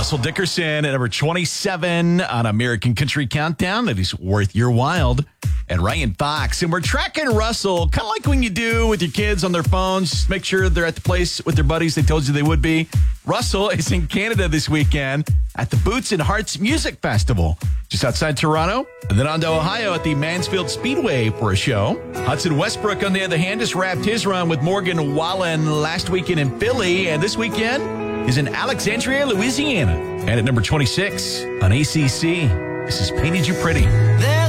Russell Dickerson at number 27 on American Country Countdown. That is Worth Your While. And Ryan Fox. And we're tracking Russell, kind of like when you do with your kids on their phones. Make sure they're at the place with their buddies they told you they would be. Russell is in Canada this weekend at the Boots and Hearts Music Festival, just outside Toronto. And then on to Ohio at the Mansfield Speedway for a show. Hudson Westbrook, on the other hand, just wrapped his run with Morgan Wallen last weekend in Philly. And this weekend is in Alexandria, Louisiana. And at number 26 on ACC, this is Painted You Pretty.